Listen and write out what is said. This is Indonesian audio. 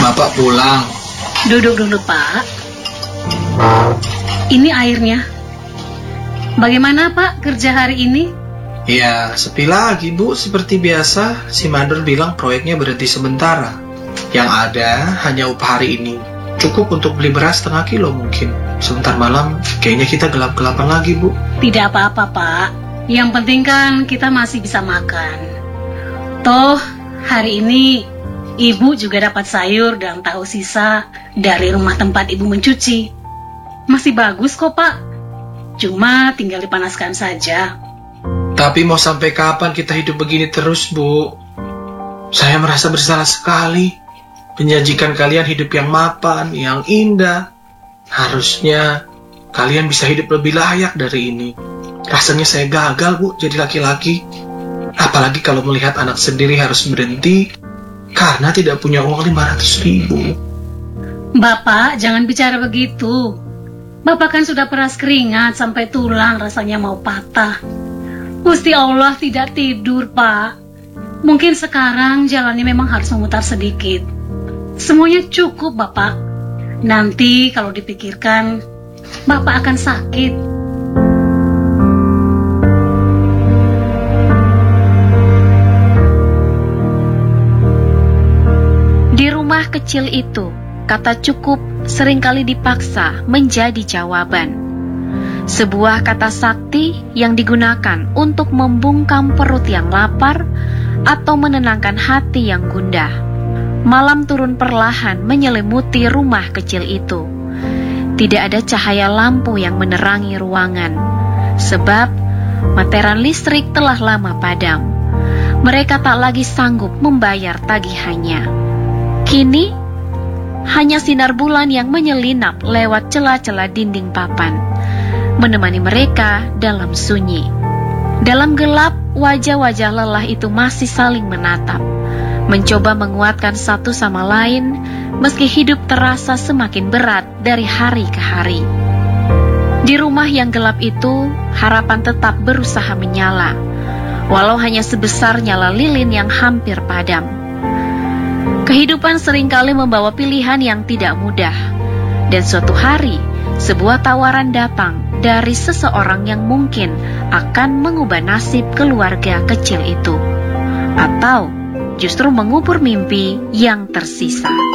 Bapak pulang. Duduk dulu, Pak. Ini airnya. Bagaimana, Pak, kerja hari ini? Ya, sepi lagi, Bu. Seperti biasa, si Mandor bilang proyeknya berhenti sementara. Yang ada hanya upah hari ini. Cukup untuk beli beras setengah kilo mungkin. Sebentar malam, kayaknya kita gelap-gelapan lagi, Bu. Tidak apa-apa, Pak. Yang penting kan kita masih bisa makan. Toh, hari ini Ibu juga dapat sayur dan tahu sisa dari rumah tempat Ibu mencuci. Masih bagus kok, Pak. Cuma tinggal dipanaskan saja. Tapi mau sampai kapan kita hidup begini terus, Bu? Saya merasa bersalah sekali. Menjanjikan kalian hidup yang mapan, yang indah. Harusnya kalian bisa hidup lebih layak dari ini. Rasanya saya gagal, Bu, jadi laki-laki. Apalagi kalau melihat anak sendiri harus berhenti karena tidak punya uang 500.000. Bapak, jangan bicara begitu. Bapak kan sudah peras keringat sampai tulang rasanya mau patah. Gusti Allah tidak tidur, Pak. Mungkin sekarang jalannya memang harus memutar sedikit. Semuanya cukup, Bapak. Nanti kalau dipikirkan, Bapak akan sakit. Di rumah kecil itu, kata cukup seringkali dipaksa menjadi jawaban. Sebuah kata sakti yang digunakan untuk membungkam perut yang lapar atau menenangkan hati yang gundah. Malam turun perlahan menyelimuti rumah kecil itu. Tidak ada cahaya lampu yang menerangi ruangan, sebab meteran listrik telah lama padam. Mereka tak lagi sanggup membayar tagihannya. Kini, hanya sinar bulan yang menyelinap lewat celah-celah dinding papan, menemani mereka dalam sunyi. Dalam gelap, wajah-wajah lelah itu masih saling menatap, mencoba menguatkan satu sama lain, meski hidup terasa semakin berat dari hari ke hari. Di rumah yang gelap itu, harapan tetap berusaha menyala, walau hanya sebesar nyala lilin yang hampir padam. Kehidupan seringkali membawa pilihan yang tidak mudah, dan suatu hari, sebuah tawaran datang dari seseorang yang mungkin akan mengubah nasib keluarga kecil itu, atau justru mengubur mimpi yang tersisa.